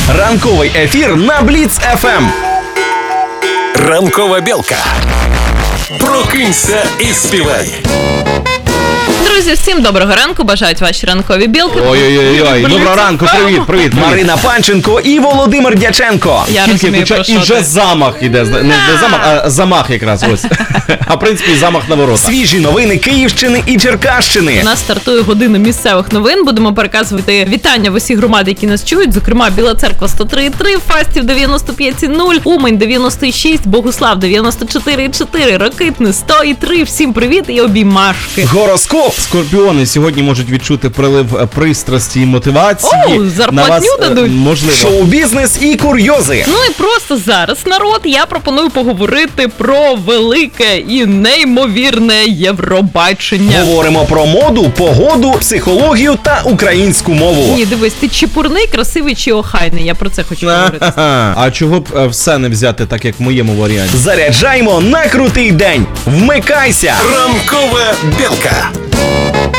Ранковий ефір на Бліц FM. Ранкова білка. Прокинься і співай. Друзі, всім доброго ранку, бажають ваші ранкові білки. Ой-ой-ой, доброго ранку, привіт. Марина Панченко і Володимир Дяченко. Я розумію, про що І вже ти. замах іде, не замах, а замах якраз ось. А в принципі замах на ворота. Свіжі новини Київщини і Черкащини. У нас стартує година місцевих новин. Будемо переказувати вітання в усі громади, які нас чують. Зокрема, Біла Церква 103,3, Фастів 95,0, Умань 96, Богуслав 94,4, Рокитне 100,3. Всім привіт і обіймашки. Гороскоп. Скорпіони сьогодні можуть відчути прилив пристрасті і мотивації. О, зарплатню дадуть? Можливо. Шоу-бізнес і курйози. Ну і просто зараз, народ, я пропоную поговорити про велике і неймовірне Євробачення. Говоримо про моду, погоду, психологію та українську мову. Ні, дивись, ти чепурний, красивий чи охайний? Я про це хочу говорити. А чого б все не взяти так, як в моєму варіанті? Заряджаємо на крутий день. Вмикайся. Ранкова білка.